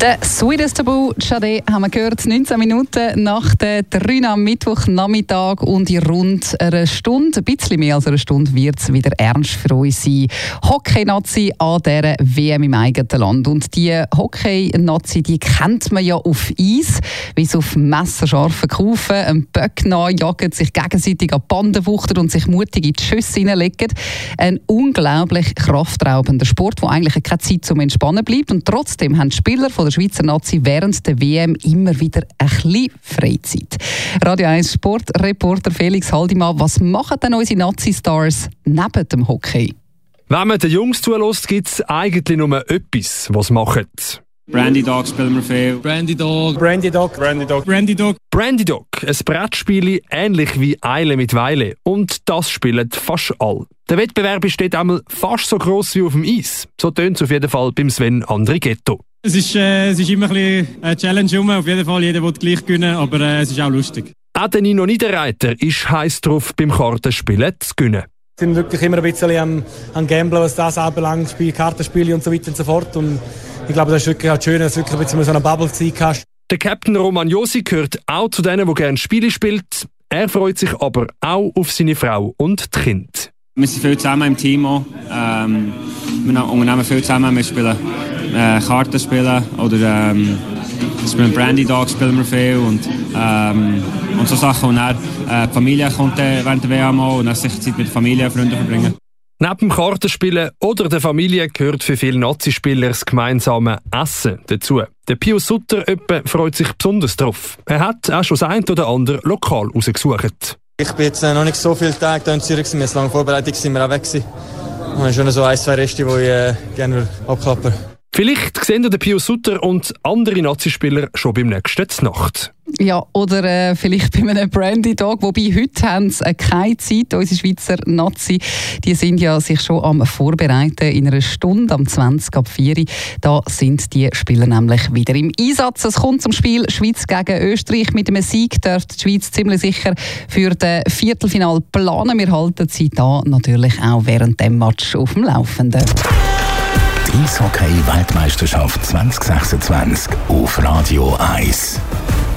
Der Sweetest Taboo Sade haben wir gehört, 19 Minuten nach der 3 am Mittwochnachmittag und in rund einer Stunde, ein bisschen mehr als eine Stunde, wird es wieder ernst für uns sein. Hockey-Nazi an dieser WM im eigenen Land. Und die Hockey-Nazi, die kennt man ja auf Eis, wie sie auf messerscharfen Kufen einen Böck nachjagen, sich gegenseitig an die Bande wuchten und sich mutig in die Schüsse hineinlegen. Ein unglaublich kraftraubender Sport, wo eigentlich keine Zeit zum Entspannen bleibt. Und trotzdem haben die Spieler von der Schweizer Nazi während der WM immer wieder ein bisschen Freizeit. Radio 1 Sportreporter Felix Haldimann, was machen denn unsere Nazi-Stars neben dem Hockey? Wenn man den Jungs zulässt, gibt es eigentlich nur etwas, was sie machen. Brandy Dog spielen wir viel. Brandy Dog. Brandy Dog. Brandy Dog. Brandy Dog. Brandy Dog, ein Brettspiel ähnlich wie Eile mit Weile. Und das spielen fast alle. Der Wettbewerb ist dort einmal fast so gross wie auf dem Eis. So tönt es auf jeden Fall beim Sven Andrighetto. Es ist immer ein bisschen eine Challenge. Auf jeden Fall, jeder will gleich gewinnen, aber es ist auch lustig. Auch der Nino Niederreiter ist heiß drauf, beim Kartenspielen zu gewinnen. Wir sind wirklich immer ein bisschen am Gamblen, was das anbelangt, Kartenspiele und so weiter und so fort. Und ich glaube, das ist wirklich auch schön, dass du wirklich ein bisschen so eine Bubble Zeit hast. Der Captain Roman Josi gehört auch zu denen, die gerne Spiele spielt. Er freut sich aber auch auf seine Frau und die Kinder. Wir sind viel zusammen im Team auch. Wir unternehmen viel zusammen. Wir spielen Kartenspielen oder spielen Brandy Dog spielen wir viel und so Sachen. Und dann die Familie kommt während der WM auch und dann sicher Zeit mit der Familie und Freunden verbringen. Neben dem Kartenspielen oder der Familie gehört für viele Nazi-Spieler das gemeinsame Essen dazu. Der Pius Sutter freut sich besonders drauf. Er hat auch schon das ein oder andere Lokal rausgesucht. Ich bin jetzt noch nicht so viele Tage hier in Zürich. Wir sind lange Vorbereitung, sind wir auch weg gewesen. Und wir haben schon so 1-2 Reste, die ich gerne abklappen. Vielleicht sehen den Pius Sutter und andere Nazi-Spieler schon beim nächsten Nacht. Ja, oder vielleicht bei einem Brandy Dog, wobei heute haben sie keine Zeit. Unsere Schweizer Nazi, die sind ja sich schon am Vorbereiten. In einer Stunde, am 20 ab 4 da sind die Spieler nämlich wieder im Einsatz. Es kommt zum Spiel Schweiz gegen Österreich. Mit einem Sieg dürfte die Schweiz ziemlich sicher für das Viertelfinale planen. Wir halten sie da natürlich auch während dem Match auf dem Laufenden. Die Eishockey-Weltmeisterschaft 2026 auf Radio 1.